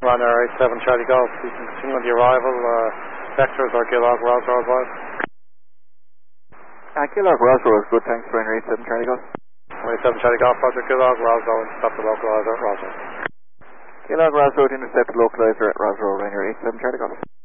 Ryanair 87 Charlie Golf. You can continue on the arrival, vectors or Gillog, Roswell advice. Gillog, Roswell is good, thanks, Ryanair 87 Charlie Golf. 87 Charlie Golf, Roger, Gillog, Roswell, intercept the localizer at Roswell. Gillog, Roswell, intercept the localizer at Roswell, Ryanair 87 Charlie Golf.